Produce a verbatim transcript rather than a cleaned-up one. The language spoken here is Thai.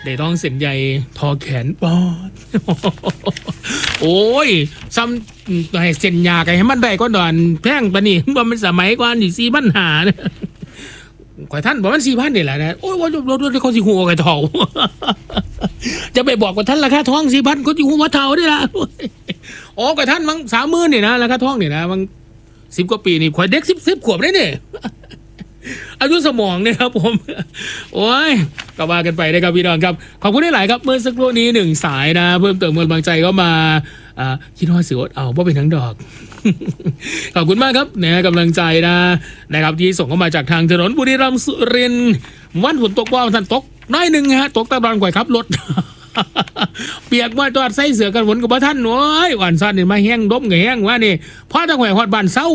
ได้ท้องเส้นใหญ่ทอแขนปอดโอ้ยซ้ำให้เส้นยาไก่ให้มันได้ก็ดอนแพงปะนี่ว่ามันสมัยก่อนนี่สี่พันหาเนี่ยข่อยท่านบอกมันสี่พันนี่แหละนะโอ้ยว่ารถรถเขาสิหัวไก่เท่าจะไปบอกว่าท่านราคาท้องสี่พันก็สิหัวเท่าได้ละโอ้กับท่านมั้งสามหมื่นนี่นะราคาท้องนี่นะมั้งสิบกว่าปีนี่ข่อยเด็กสิบสิบขวบได้เนี่ยอายุสมองเนี่ยครับผมโอ้ยก็ว่ากันไปนะครับพี่น้องครับขอบคุณที่หลายครับเมื่อสักครู่นี้หนึ่งสายนะเพิ่มเติมกำลังใจก็มาอ่าคิดว่าสิวเอาเพราะเป็นทั้งดอกขอบคุณมากครับเนี่ยกำลังใจนะนะครับที่ส่งเข้ามาจากทางถนนบุรีรัมย์สุรินทร์วันฝนตกว่าท่านตกน้อยหนึ่งฮะตกตะบานก่อยครับรถเปียกว่าจอดใส่เสือกันฝนกับท่านโอ้ยอ่อนสั้นนี่มาแห้งดมกับแห้งว่านี่พ่อตะแหวหอดบานเศร้า